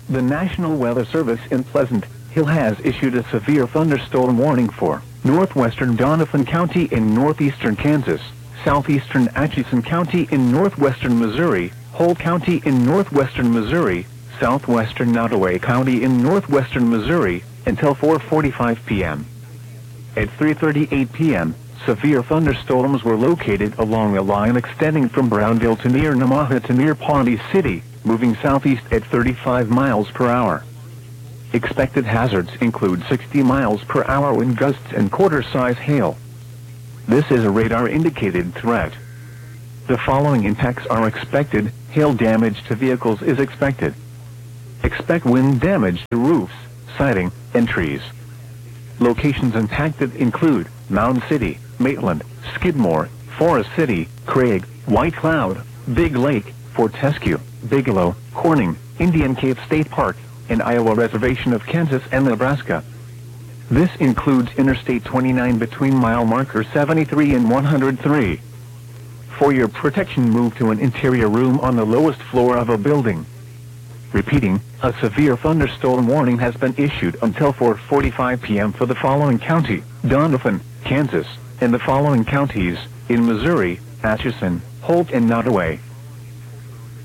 The National Weather Service in Pleasant Hill has issued a severe thunderstorm warning for northwestern Donovan County in northeastern Kansas, southeastern Atchison County in northwestern Missouri, Holt County in northwestern Missouri, southwestern Nottoway County in northwestern Missouri, until 4:45 p.m. At 3:38 p.m., severe thunderstorms were located along a line extending from Brownville to near Namaha to near Pawnee City, moving southeast at 35 miles per hour. Expected hazards include 60 miles per hour wind gusts and quarter-size hail. This is a radar-indicated threat. The following impacts are expected. Hail damage to vehicles is expected. Expect wind damage to roofs, siding, and trees. Locations impacted include Mound City, Maitland, Skidmore, Forest City, Craig, White Cloud, Big Lake, Fortescue, Bigelow, Corning, Indian Cave State Park, and Iowa Reservation of Kansas and Nebraska. This includes Interstate 29 between mile marker 73 and 103. For your protection, move to an interior room on the lowest floor of a building. Repeating, a severe thunderstorm warning has been issued until 4:45 p.m. for the following county: Donovan, Kansas, and the following counties in Missouri: Atchison, Holt, and Nottoway.